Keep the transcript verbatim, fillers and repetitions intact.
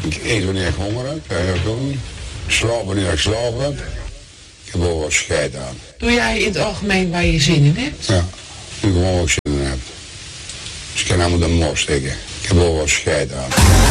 Ik eet wanneer ik honger heb, dat heb ik ook niet. Ik slaap wanneer ik slaap heb. Ik heb wel wat scheid aan. Doe jij in het algemeen waar je zin in hebt? Ja, nu gewoon wat ik zin in heb. Dus ik kan helemaal de mos steken. Ik heb wel wat scheid aan.